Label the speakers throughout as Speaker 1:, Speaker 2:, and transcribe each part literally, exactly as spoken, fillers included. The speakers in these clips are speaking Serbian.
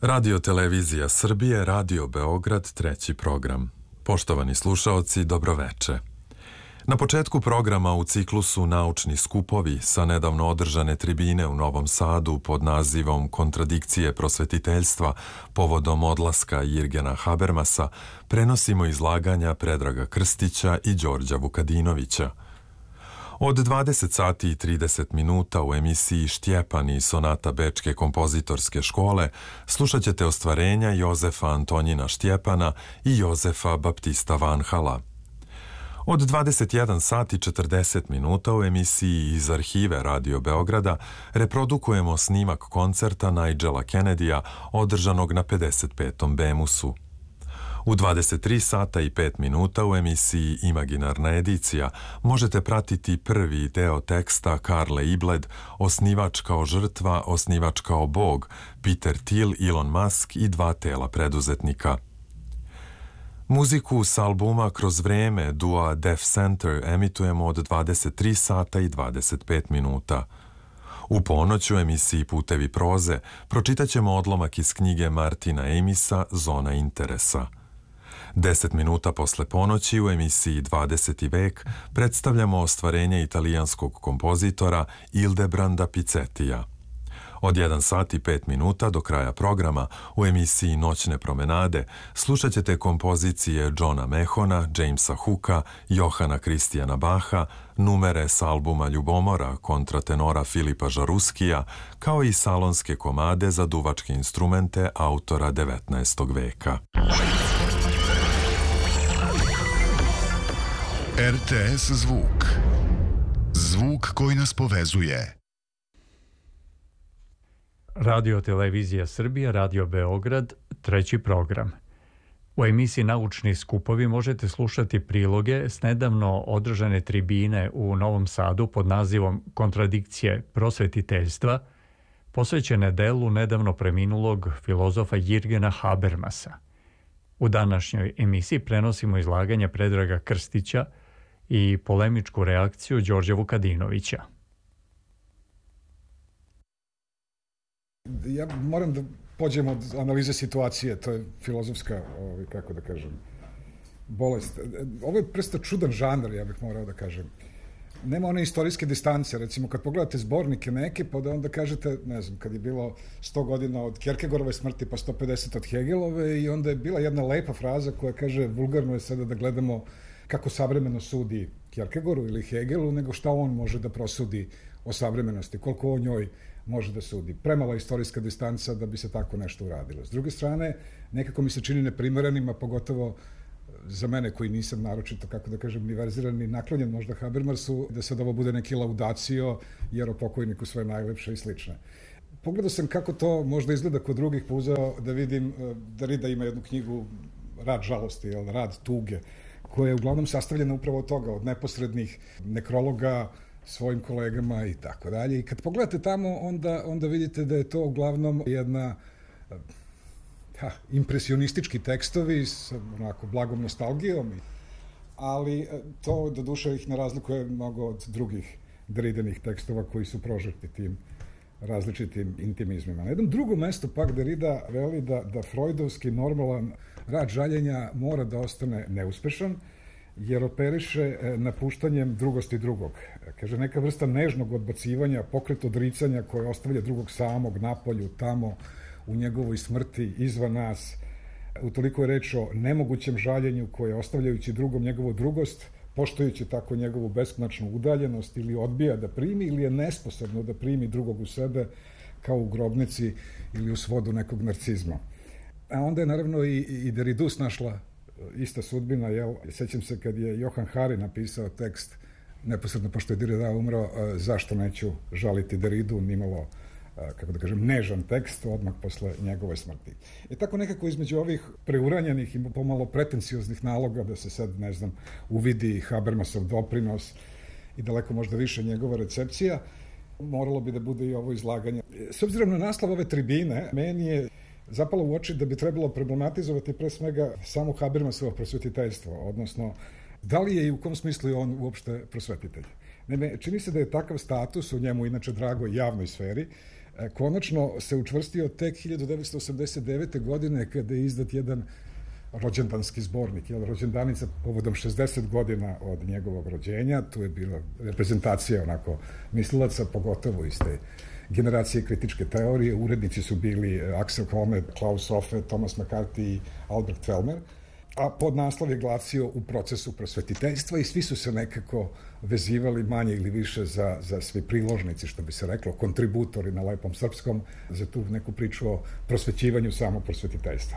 Speaker 1: Radio Televizija Srbije, Radio Beograd, treći program. Poštovani slušaoci, dobroveče. Na početku programa u ciklusu Naučni skupovi sa nedavno održane tribine u Novom Sadu pod nazivom Kontradikcije prosvetiteljstva povodom odlaska Jirgena Habermasa prenosimo izlaganja Predraga Krstića i Đorđa Vukadinovića. Od dvadeset sati i trideset minuta u emisiji Štjepan i sonata Bečke kompozitorske škole slušat ćete ostvarenja Jozefa Antonjina Štjepana i Jozefa Baptista Vanhala. Od dvadeset jedan sati i četrdeset minuta u emisiji iz arhive Radio Beograda reprodukujemo snimak koncerta Nigela Kennedyja održanog na pedeset petom Bemusu. U dvadeset tri sata i pet minuta u emisiji Imaginarna edicija možete pratiti prvi deo teksta Karle Ibled Osnivač kao žrtva, osnivač kao bog, Peter Thiel, Elon Musk i dva tela preduzetnika. Muziku s albuma Kroz vreme dua Def Center emitujemo od dvadeset tri sata i dvadeset pet minuta. U ponoć u emisiji Putevi proze pročitat ćemo odlomak iz knjige Martina Amisa Zona interesa. Deset minuta posle ponoći u emisiji dvadeseti vek predstavljamo ostvarenje italijanskog kompozitora Ildebranda Pizzettija. Od jedan sat i pet minuta do kraja programa u emisiji Noćne promenade slušat ćete kompozicije Johna Mehona, Jamesa Hooka, Johana Kristijana Baha, numere s albuma Ljubomora kontratenora Filipa Žaruskija, kao i salonske komade za duvačke instrumente autora devetnaestog veka.
Speaker 2: R T S Zvuk. Zvuk koji nas povezuje.
Speaker 3: Radio Televizija Srbija, Radio Beograd, treći program. U emisiji Naučni skupovi možete slušati priloge s nedavno održane tribine u Novom Sadu pod nazivom Kontradikcije prosvetiteljstva, posvećene delu nedavno preminulog filozofa Jirgena Habermasa. U današnjoj emisiji prenosimo izlaganje Predraga Krstića i polemičku reakciju Đorđa Vukadinovića.
Speaker 4: Ja moram da pođem od analize situacije, to je filozofska, ovaj, kako da kažem, bolest. Ovo je presta čudan žanr, ja bih morao da kažem. Nema one istorijske distance, recimo kad pogledate zbornike neke, pa da onda kažete, ne znam, kad je bilo sto godina od Kierkegaardove smrti pa sto pedeset od Hegelove i onda je bila jedna lepa fraza koja kaže, vulgarno je sada da gledamo kako savremeno sudi Kierkegaardu ili Hegelu, nego šta on može da prosudi o savremenosti, koliko o njoj može da sudi. Premala istorijska distanca da bi se tako nešto uradilo. S druge strane, nekako mi se čini neprimerenima, pogotovo za mene koji nisam naročito, kako da kažem, ni verziran, ni naklonjen možda Habermasu, da sad ovo bude neki laudacio, jer o pokojniku sve najlepše i slične. Pogledao sam kako to možda izgleda kod drugih, pa uzeo da vidim da Derrida ima jednu knjigu Rad žalosti, jel, Rad tuge, koja je uglavnom sastavljena upravo od toga, od neposrednih nekrologa svojim kolegama i tako dalje. I kad pogledate tamo, onda, onda vidite da je to uglavnom jedna ha, impresionistički tekstovi s onako blagom nostalgijom, ali to do duše ih ne razlikuje mnogo od drugih Derridinih tekstova koji su prožeti tim različitim intimizmima. Na jednom drugom mestu pak Derrida veli da, da freudovski normalan rad žaljenja mora da ostane neuspešan, jer operiše napuštanjem drugosti drugog. Kaže, neka vrsta nežnog odbacivanja, pokret odricanja koje ostavlja drugog samog napolju, tamo, u njegovoj smrti, izvan nas. Utoliko je reč o nemogućem žaljenju koje, ostavljajući drugom njegovu drugost, poštujući tako njegovu beskonačnu udaljenost, ili odbija da primi, ili je nesposobno da primi drugog u sebe, kao u grobnici ili u svodu nekog narcizma. A onda je naravno i, i Derridus našla ista sudbina, jel? Sećam se kad je Johan Hari napisao tekst, neposredno pošto je Derrida umro, zašto neću žaliti Derridu, nimalo, kako da kažem, nežan tekst, odmah posle njegove smrti. I tako nekako između ovih preuranjenih i pomalo pretencioznih naloga da se sad, ne znam, uvidi Habermasov doprinos i daleko možda više njegova recepcija, moralo bi da bude i ovo izlaganje. S obzirom na naslov ove tribine, meni je zapalo u oči da bi trebalo problematizovati pre svega samo Habermasovo prosvetiteljstvo, odnosno da li je i u kom smislu je on uopšte prosvetitelj. Naime, čini se da je takav status u njemu, inače dragoj javnoj sferi, konačno se učvrstio tek hiljadu devetsto osamdeset devete. godine kada je izdat jedan rođendanski zbornik, jel, rođendanica povodom šezdeset godina od njegovog rođenja. Tu je bila reprezentacija onako mislilaca, pogotovo iz te generacije kritičke teorije. Urednici su bili Axel Honneth, Klaus Hofe, Thomas McCarthy i Albert Fellner, a podnaslov je glasio U procesu prosvetiteljstva i svi su se nekako vezivali manje ili više za, za svi priložnici, što bi se reklo, kontributori na lepom srpskom, za tu neku priču o prosvećivanju samog prosvetiteljstva.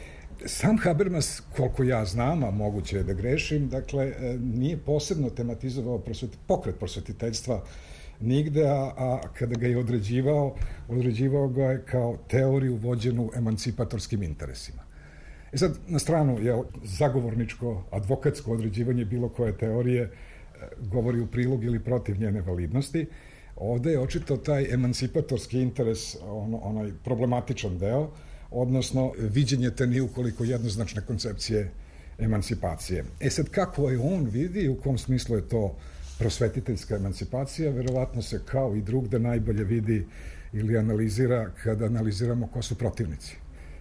Speaker 4: Sam Habermas, koliko ja znam, a moguće je da grešim, dakle, nije posebno tematizovao prosveti, pokret prosvetiteljstva nigde, a, a kada ga je određivao, određivao ga je kao teoriju vođenu emancipatorskim interesima. E sad, na stranu, je zagovorničko, advokatsko određivanje bilo koje teorije govori u prilog ili protiv njene validnosti. Ovde je očito taj emancipatorski interes, on, onaj problematičan deo, odnosno viđenje te ni ukoliko jednoznačne koncepcije emancipacije. E sad, kako je on vidi i u kom smislu je to prosvetiteljska emancipacija, verovatno se kao i drugde najbolje vidi ili analizira kada analiziramo ko su protivnici.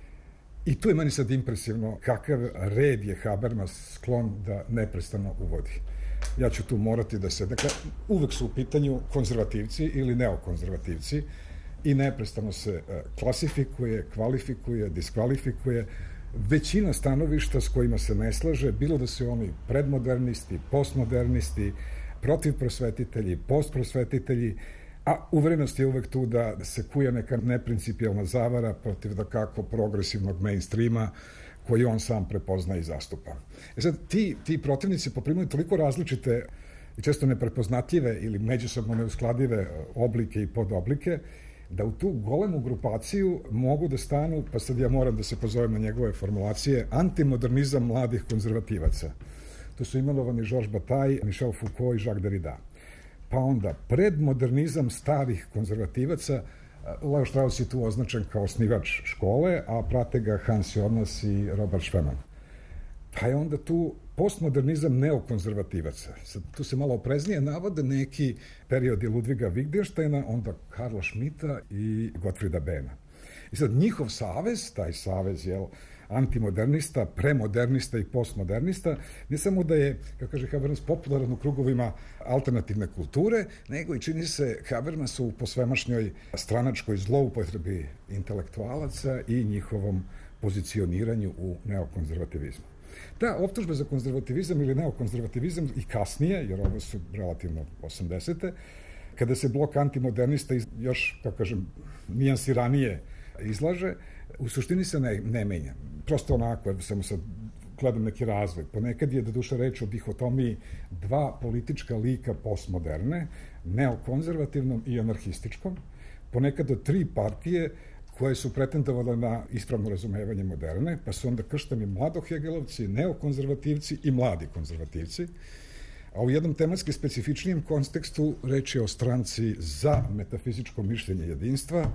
Speaker 4: I tu je meni sad impresivno kakav red je Habermas sklon da neprestano uvodi. Ja ću tu morati da se, dakle, uvek su u pitanju konzervativci ili neokonzervativci i neprestano se klasifikuje, kvalifikuje, diskvalifikuje većina stanovišta s kojima se ne slaže, bilo da su oni predmodernisti, postmodernisti, protivprosvetitelji, postprosvetitelji, a uverenost je uvek tu da se kuja neka neprincipijalna zavara protiv da kako progresivnog mainstreama koji on sam prepozna i zastupa. E sad, ti, ti protivnici poprimaju toliko različite i često neprepoznatljive ili međusobno neuskladive oblike i podoblike, da u tu golemu grupaciju mogu da stanu, pa sad ja moram da se pozovem na njegove formulacije, antimodernizam mladih konzervativaca. To su imenovani Georges Bataille, Michel Foucault i Jacques Derrida. Pa onda predmodernizam starih konzervativaca, Leo Strauss je tu označen kao osnivač škole, a prate ga Hans Jonas i Robert Schweman. Pa je onda tu postmodernizam neokonzervativaca. Sad, tu se malo opreznije navode neki periodi Ludviga Wittgensteina, onda Karla Schmidta i Gottfrieda Behna. I sad njihov savez, taj savez, jel, antimodernista, premodernista i postmodernista, ne samo da je, kako kaže Habermas, popularan u krugovima alternativne kulture, nego i čini se Habermasu u posvemašnjoj stranačkoj zloupotrebi intelektualaca i njihovom pozicioniranju u neokonzervativizmu. Ta optužba za konzervativizam ili neokonzervativizam i kasnije, jer ovo su relativno osamdesete, kada se blok antimodernista još, kako kažem, nijansiranije izlaže, u suštini se ne, ne menja. Prosto onako, jer samo sad gledam neki razvoj. Ponekad je, da duša reč o dihotomiji, dva politička lika postmoderne, neokonzervativnom i anarhističkom, ponekad od tri partije koje su pretendovale na ispravno razumevanje moderne, pa su onda krštani mladohegelovci, neokonzervativci i mladi konzervativci. A u jednom tematski specifičnijem kontekstu reč je o stranci za metafizičko mišljenje jedinstva